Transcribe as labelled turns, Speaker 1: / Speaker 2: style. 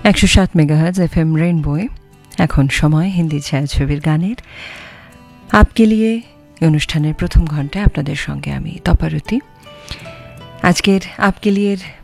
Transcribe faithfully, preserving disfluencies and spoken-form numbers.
Speaker 1: একশো সাত megahertz F M রেইনবোয়ে এখন সময় হিন্দি ছায়াছবির গানের আপকে লিয়ে অনুষ্ঠানের প্রথম ঘন্টায় আপনাদের সঙ্গে আমি তপারতি। আজকের আপকে লিয়ের